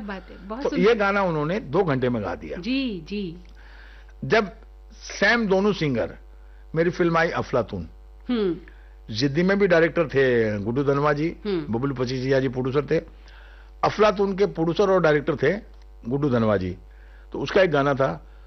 बात है, बहुत तो ये गाना उन्होंने 2 घंटे में गा दिया। जी जी। जब सैम दोनों सिंगर, मेरी फिल्म आई अफलातून, जिद्दी में भी डायरेक्टर थे गुड्डू धनवा जी, बबलू पचीसिया जी प्रोड्यूसर थे, अफलातून के प्रोड्यूसर और डायरेक्टर थे गुड्डू धनवा जी। तो उसका एक गाना था,